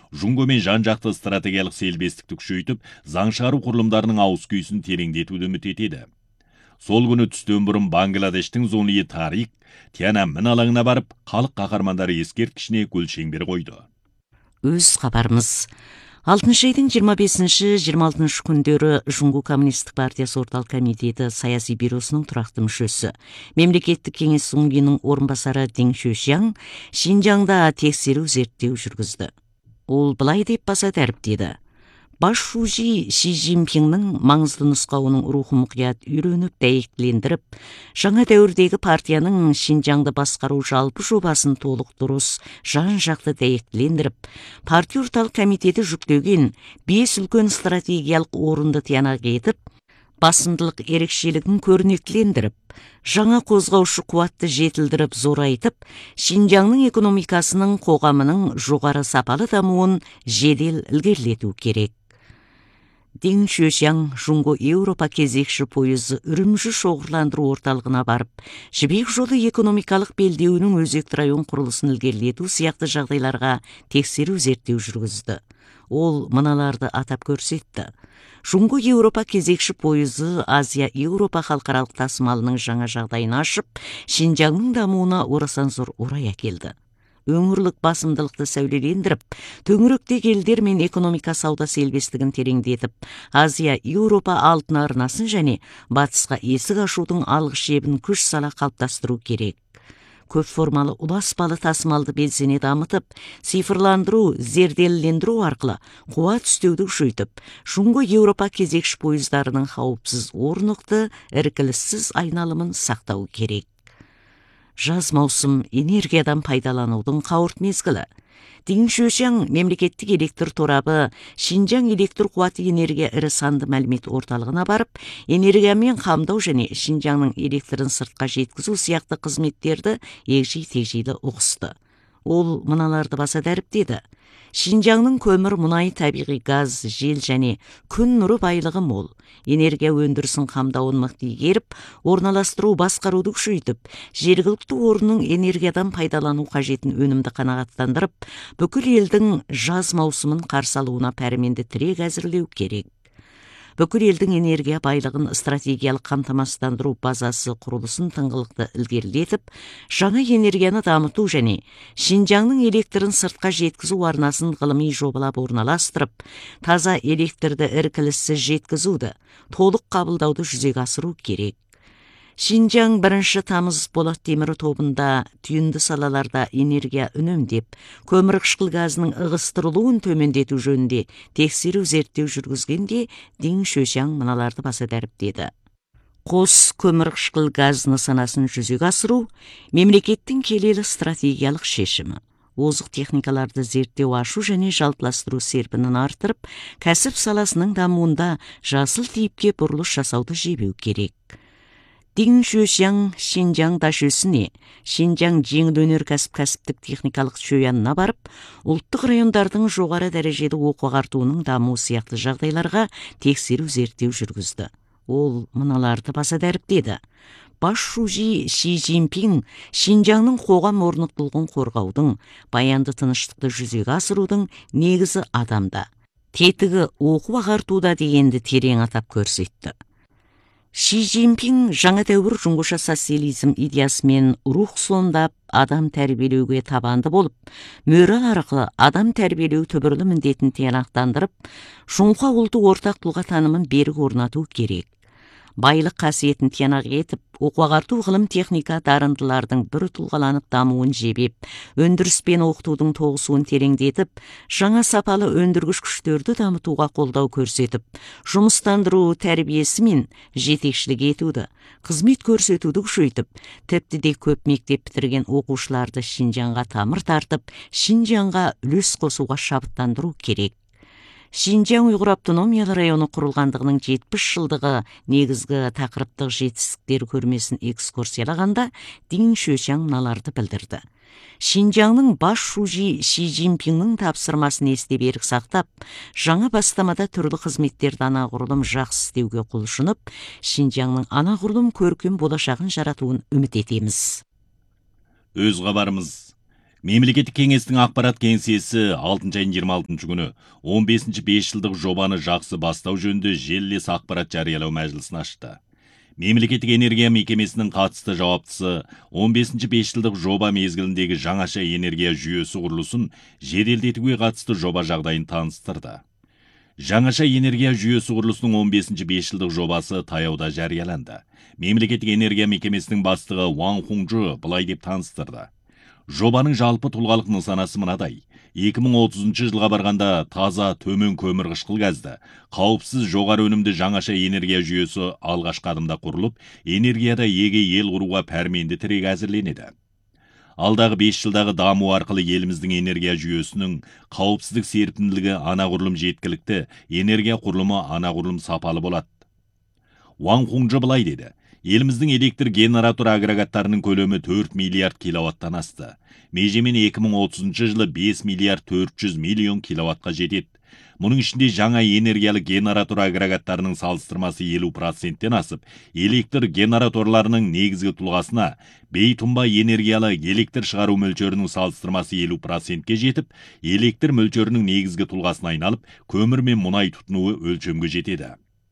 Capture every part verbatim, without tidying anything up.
Жуңгомен жан-жақты стратегиялық сербестікті күшейтіп, заң шығару құрылымдарының ауыз күйісін тереңдетуді үміт етеді. Сол күні түстен бұрын Бангладештің Зони Тарик Тяньаньмин алаңына барып, халық қаһармандары ескерткішіне гүл шеңбер қойды. Өз хабарымыз. алтыншы айдың жиырма бесінші жиырма алтыншы күндері Жуңго Коммунистік партиясы орталық комитеті саяси бюросының тұрақты мүшесі, мемлекеттік кеңес ұңгінің орынбасары Дин Шуйшян Шинжаңда тексеру зерттеу жүргізді. Ол былай деп баса дәріптеді: Баш Шужи Ши Цзиньпиннің маңызды нұсқауының рухын мұқият үйреніп, дәйектілендіріп, жаңа дәуірдегі партияның Шинжаңды басқару жалпы жобасын толық дұрыс, жан-жақты дәйектілендіріп, партия орталық комитеті жүктеген бес үлкен стратегиялық орынды тиянақ етіп, басымдылық ерекшелігін көрнектілендіріп, жаңа қозғаушы қуатты жетілдіріп, зорайтып, Шинжаңның экономикасының, қоғамының жоғары сапалы дамуын жедел ілгерілету керек. Дин Шуйшян Жуңго Еуропа кезекші пойызы Үрімжі шоғырландыру орталығына барып, жібек жолы экономикалық белдеуінің өзекті район құрылысын ілгерілету сияқты жағдайларға тексеру зерттеу жүргізді. Ол мыналарды атап көрсетті: Жуңго Еуропа кезекші пойызы Азия Еуропа халықаралық тасымалының жаңа жағдайын ашып, Шинжаңның дамуына орасан зор орай әкелді. Өңірлік басымдылықты сәулелендіріп, төңіректегі елдер мен экономика сауда селбестігін тереңдетіп, Азия Еуропа алтын арнасын және батысқа есік ашудың алғы шебін күш сала қалыптастыру керек. Көп формалы ұласпалы тасымалды белсене дамытып, цифрландыру, зерделілендіру арқылы қуат үстеуді күшейтіп, Жуңго Еуропа кезекші пойыздарының қауіпсіз, орнықты, іркіліссіз айналымын сақтау керек. Жаз маусым энергиядан пайдаланудың қауырт мезгілі. Дин Шуйшян мемлекеттік электр торабы Шинжаң электр қуаты энергия ірі санды мәлімет орталығына барып, энергиямен қамдау және Шинжаңның электрін сыртқа жеткізу сияқты қызметтерді егжей-тегжейлі ұғысты. Ол мыналарды баса дәріптеді: Шинжаңның көмір, мұнай, табиғи газ, жел және күн нұры байлығы мол. Энергия өндірісін қамдауын мықты игеріп, орналастыру, басқаруды күшейтіп, жергілікті орынның энергиядан пайдалану қажетін өнімді қанағаттандырып, бүкіл елдің жаз маусымын қарсы алуына пәрменді тірек әзірлеу керек. Бүкіл елдің энергия байлығын стратегиялық қамтамасыздандыру базасы құрылысын тыңғылықты ілгерілетіп, жаңа энергияны дамыту және Шинжаңның электрін сыртқа жеткізу арнасын ғылыми жобалап орналастырып, таза электрді іркіліссіз жеткізуді, толық қабылдауды жүзеге асыру керек. Шинжаң бірінші тамыз болат темірі тобында түйінді салаларда энергия үнемдеп, көмірқышқыл газының ығыстырылуын төмендету жөнінде тексеру зерттеу жүргізгенде Дин Шуйшян мыналарды баса дәріптеді: Қос көмірқышқыл газ нысанасын жүзеге асыру мемлекеттің келелі стратегиялық шешімі. Озық техникаларды зерттеу, ашу және жалпыластыру серпінін артырып, кәсіп саласының дамуында жасыл типке бұрылыс жасауды жебеу керек. Дин Шуйшян Шинжаң дашөсіне, Шинжаң жеңіл өнеркәсіп кәсіптік техникалық шөянына барып, ұлттық райондардың жоғары дәрежелі оқу ағартуының дамуы сияқты жағдайларға тексеру зерттеу жүргізді. Ол мыналарды баса дәріптеді: Баш Шужи Ши Цзиньпин Шинжаңның қоғам орнықтылығын қорғаудың, баянды тыныштықты жүзеге асырудың негізі адамда, тетігі оқу ағартуда дегенді терең атап көрсетті. Ши Цзиньпин жаңа дәуір жуңғыша социализм идеясымен рух сондап, адам тәрбиелеуге табанды болып, мөрі арқылы адам тәрбиелеу түбірлі міндетін тиянақтандырып, жуңға ұлты ортақ тұлға танымын берік орнату керек. Байлық қасиетін тиянақ етіп, оқу ағарту ғылым техника дарындылардың бір тұлғаланып дамуын жебеп, өндіріс пен оқытудың тоғысуын тереңдетіп, жаңа сапалы өндіргіш күштерді дамытуға қолдау көрсетіп, жұмыстандыру тәрбиесі мен жетекшілік етуді, қызмет көрсетуді күшейтіп, тіпті де көп мектеп бітірген оқушыларды Шинжаңға тамыр тартып, Шинжаңға үлес қосуға шабыттандыру керек. Шинжаң ұйғыр автономиялы районы құрылғандығының жетпіс жылдығы негізгі тақырыптық жетістіктер көрмесін экскурсиялағанда Дин Шуйшян мыналарды білдірді: Шинжаңның Баш Шужи Ши Цзиньпиннің тапсырмасын есте берік сақтап, жаңа бастамада түрлі қызметтерді анағұрлым жақсы істеуге құлшынып, Шинжаңның анағұрлым көркем болашағын жаратуын үміт етеміз. Өз хабарымыз. Мемлекеттік кеңестің ақпарат кеңсесі алтыншы айдың жиырма алтыншы күні он бесінші бес жылдық жобаны жақсы бастау жөнінде желілес ақпарат жариялау мәжілісін ашты. Мемлекеттік энергия мекемесінің қатысты жауаптысы он бесінші бес жылдық жоба мезгіліндегі жаңаша энергия жүйесі құрылысын жеделдетуге қатысты жоба жағдайын таныстырды. Жаңаша энергия жүйесі құрылысының он бесінші бес жылдық жобасы таяуда жарияланды. Мемлекеттік энергия мекемесінің бастығы Ван Хунжу былай деп таныстырды. Жобаның жалпы тұлғалық нысанасы мынадай. екі мың отызыншы жылға барғанда таза төмен көмірқышқыл газды, қауіпсіз жоғары өнімді жаңаша энергия жүйесі алғашқы адымда құрылып, энергияда еге ел құруға пәрменді тірек әзірленеді. Алдағы бес жылдағы даму арқылы еліміздің энергия жүйесінің қауіпсіздік серпімділігі анағұрлым жеткілікті, энергия құрылымы анағұрлым сапалы болады. Ван Хунжу былай деді. Еліміздің электр генератор агрегаттарының көлемі төрт миллиард киловаттан асты. Межемен екі мың отызыншы жылы бес миллиард төрт жүз миллион киловаттқа жетеді. Мұның ішінде жаңа энергиялы генератор агрегаттарының салыстырмасы елу проценттен асып, электр генераторларының негізгі тұлғасына бейтұнба энергиялы электр шығару мөлшерінің салыстырмасы елу процентке жетіп, электр мөлшерінің негізгі тұлғасына айналып, көмір мен мұнай тұтынуы өлшемге жетеді.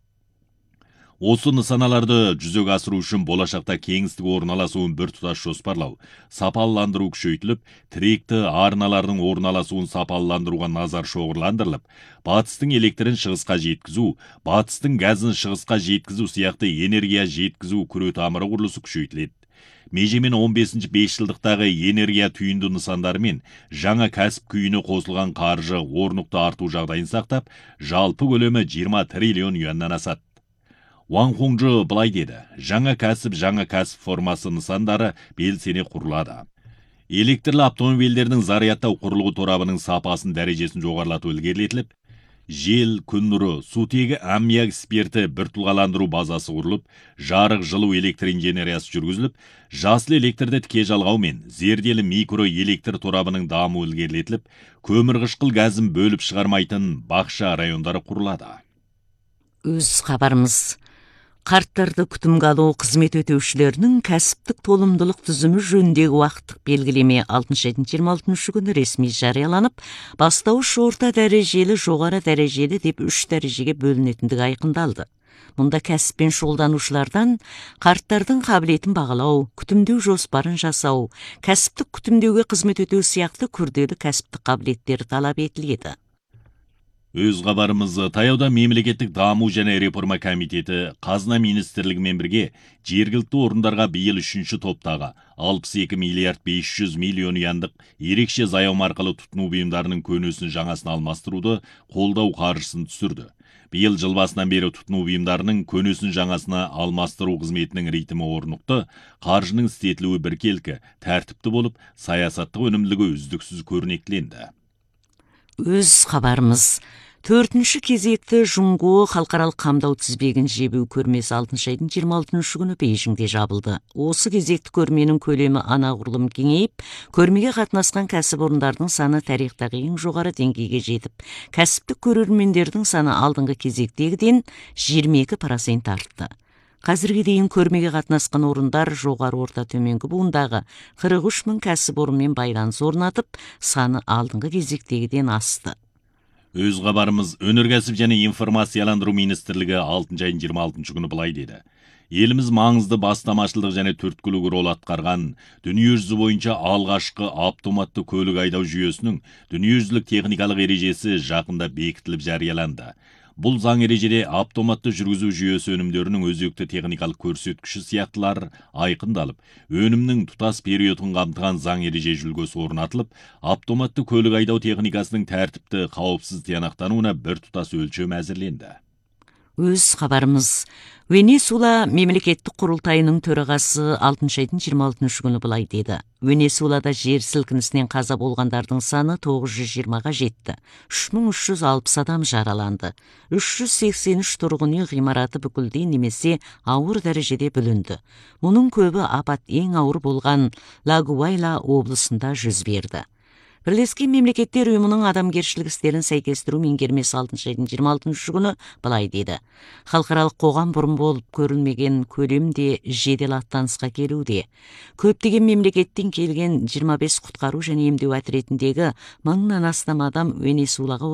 Осы нысаналарды жүзеге асыру үшін болашақта кеңістік орналасуын біртұтас жоспарлау, сапаландыру күшейтіліп, тіректі арналардың орналасуын сапаландыруға назар шоғырландырылып, батыстың электрін шығысқа жеткізу, батыстың газын шығысқа жеткізу сияқты энергия жеткізу күре тамыры құрылысы күшейтіледі. Межемен он бесінші бес жылдықтағы энергия түйінді нысандары мен жаңа кәсіп күйіне қосылған қаржы орнықты арту жағдайын сақтап, жалпы көлемі жиырма триллион юаннан асады. Ван Хунжу былай деді, жаңа кәсіп, жаңа кәсіп формасы нысандары белсене құрылады. Электрлі автомобильдердің зарядтау құрылғы торабының сапасын дәрежесін жоғарлату ілгерілетіліп, жел, күн нұры, сутегі аммиак спирті біртұлғаландыру базасы құрылып, жарық жылу электр инженериясы жүргізіліп, жасыл электрді тіке жалғау мен зерделі микро электр торабының дамуы ілгерілетіліп, көмірқышқыл газын бөліп шығармайтын бақша райондары құрылады. Өз хабарымыз. Қарттарды күтімге алу қызмет өтеушілерінің кәсіптік толымдылық түзімі жөніндегі уақыттық белгілеме алтыншы айдың жиырма алтыншы күні ресми жарияланып, бастауыш орта дәрежелі, жоғары дәрежелі деп үш дәрежеге бөлінетіндігі айқындалды. Мұнда кәсіппен шұғылданушылардан қарттардың қабілетін бағалау, күтімдеу жоспарын жасау, кәсіптік күтімдеуге қызмет өтеу сияқты күрделі кәсіптік қабілеттері талап етіледі. Өз хабарымыз таяуда мемлекеттік даму және реформа комитеті қазына министрлігімен бірге жергілікті орындарға биыл үшінші топтағы алпыс екі миллиард бес жүз миллион юандық ерекше заем арқылы тұтыну бұйымдарының көнесін жаңасын алмастыруды қолдау қаржысын түсірді. Биыл жыл басынан бері тұтыну бұйымдарының көнесін жаңасына алмастыру қызметінің ритмі орнықты, қаржының істетілуі біркелкі, тәртіпті болып, саясаттық өнімділігі үздіксіз көрнектіленді. Өз хабарымыз. Төртінші кезекті Жұңго халықаралық қамдау тізбегін жебеу көрмесі алтыншы айдың жиырма алтыншы күні Бейжіңде жабылды. Осы кезекті көрменің көлемі анағұрлым кеңейіп, көрмеге қатынасқан кәсіпорындардың саны тарихтағы ең жоғары деңгейге жетіп, кәсіптік көрермендердің саны алдыңғы кезектегіден жиырма екі процент артты. Қазірге дейін көрмеге қатынасқан орындар жоғары орта төменгі буындағы қырық үш мың кәсіпорынмен байланыс орнатып, саны алдыңғы кезектегіден асты. Өз хабарымыз өнеркәсіп және информацияландыру министрлігі алтыншы айдың жиырма алтыншы күні былай деді. Еліміз маңызды бастамашылық және түрткілік рол атқарған дүниежүзі бойынша алғашқы автоматты көлік айдау жүйесінің дүниежүзілік техникалық ережесі жақында бекітіліп жарияланды. Бұл заң ережеде автоматты жүргізу жүйесі өнімдерінің өзекті техникалық көрсеткіші сияқтылар айқындалып, өнімнің тұтас периодын қамтыған заң ереже жүлгесі орнатылып, автоматты көлік айдау техникасының тәртіпті қауіпсіз тиянақтануына бір тұтас өлшем әзірленді. Өз хабарымыз. Венесуэла мемлекеттік құрылтайының төрағасы алтыншы айдың жиырма алтыншы күні былай деді. Венесуэлада жер сілкінісінен қаза болғандардың саны тоғыз жүз жиырмаға жетті. үш мың үш жүз алпыс адам жараланды. үш жүз сексен үш тұрғын үй ғимараты бүкілдей немесе ауыр дәрежеде бүлінді. Мұның көбі апат ең ауыр болған Лагуайла облысында жүз берді. Бірлескен мемлекеттер ұйымының адамгершілік істерін сәйкестіру меңгермесі алтыншы айдың жиырма алтыншы күні былай дейді. Халықаралық қоғам бұрын болып көрілмеген көлемде жедел аттанысқа келуде. Көптеген мемлекеттен келген жиырма бес құтқару және емдеу отрядіндегі мыңнан астам адам Венесуэлаға